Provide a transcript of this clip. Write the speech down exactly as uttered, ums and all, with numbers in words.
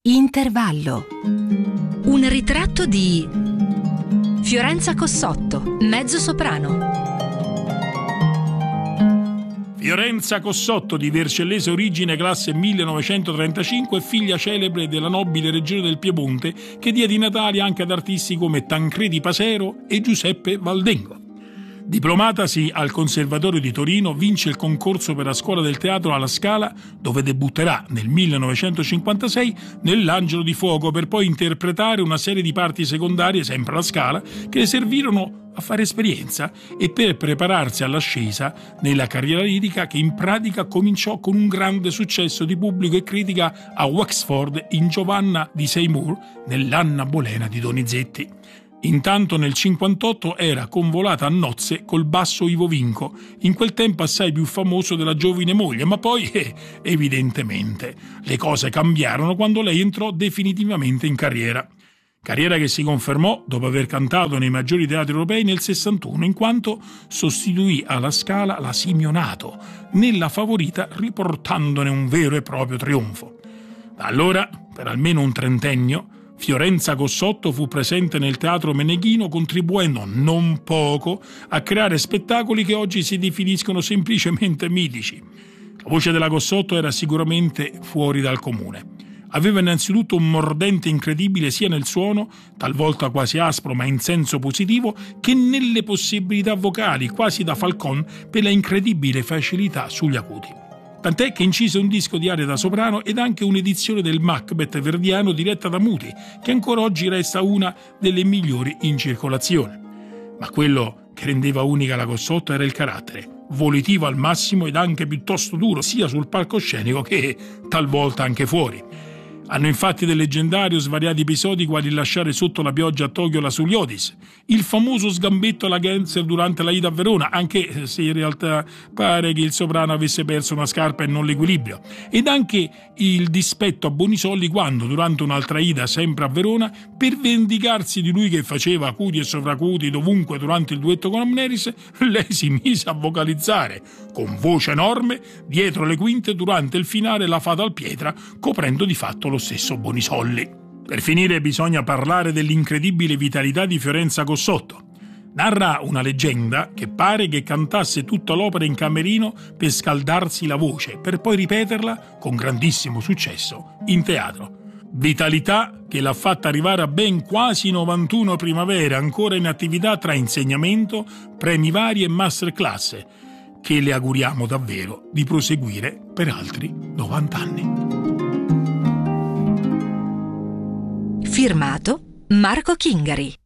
Intervallo. Un ritratto di Fiorenza Cossotto, mezzo soprano. Fiorenza Cossotto, di vercellese origine, classe millenovecentotrentacinque, figlia celebre della nobile regione del Piemonte, che diede i natali anche ad artisti come Tancredi Pasero e Giuseppe Valdengo. Diplomatasi al Conservatorio di Torino, vince il concorso per la Scuola del Teatro alla Scala, dove debutterà nel millenovecentocinquantasei nell'Angelo di Fuoco, per poi interpretare una serie di parti secondarie, sempre alla Scala, che le servirono a fare esperienza e per prepararsi all'ascesa nella carriera lirica, che in pratica cominciò con un grande successo di pubblico e critica a Wexford in Giovanna di Seymour, nell'Anna Bolena di Donizetti. Intanto nel cinquantotto era convolata a nozze col basso Ivo Vinco, in quel tempo assai più famoso della giovine moglie, ma poi, eh, evidentemente, le cose cambiarono quando lei entrò definitivamente in carriera. Carriera che si confermò dopo aver cantato nei maggiori teatri europei nel sessantuno, in quanto sostituì alla Scala la Simeonato, nella Favorita, riportandone un vero e proprio trionfo. Da allora, per almeno un trentennio, Fiorenza Cossotto fu presente nel teatro meneghino, contribuendo non poco a creare spettacoli che oggi si definiscono semplicemente mitici. La voce della Cossotto era sicuramente fuori dal comune. Aveva innanzitutto un mordente incredibile sia nel suono, talvolta quasi aspro ma in senso positivo, che nelle possibilità vocali, quasi da Falcon, per la incredibile facilità sugli acuti. Tant'è che incise un disco di arie da soprano ed anche un'edizione del Macbeth verdiano diretta da Muti, che ancora oggi resta una delle migliori in circolazione. Ma quello che rendeva unica la Cossotto era il carattere, volitivo al massimo ed anche piuttosto duro, sia sul palcoscenico che talvolta anche fuori. Hanno infatti del leggendario svariati episodi quali il lasciare sotto la pioggia a Tokyo la Suliotis, il famoso sgambetto alla Genser durante la ida a Verona, anche se in realtà pare che il soprano avesse perso una scarpa e non l'equilibrio, ed anche il dispetto a Bonisolli quando, durante un'altra ida sempre a Verona, per vendicarsi di lui che faceva acuti e sovracuti dovunque durante il duetto con Amneris, lei si mise a vocalizzare con voce enorme dietro le quinte durante il finale La Fatal Pietra, coprendo di fatto lo stesso Bonisolli. Per finire bisogna parlare dell'incredibile vitalità di Fiorenza Cossotto. Narra una leggenda che pare che cantasse tutta l'opera in camerino per scaldarsi la voce, per poi ripeterla con grandissimo successo in teatro. Vitalità che l'ha fatta arrivare a ben quasi novantuno primavere, ancora in attività tra insegnamento, premi vari e masterclass, che le auguriamo davvero di proseguire per altri novanta anni. Firmato Marco Chingari.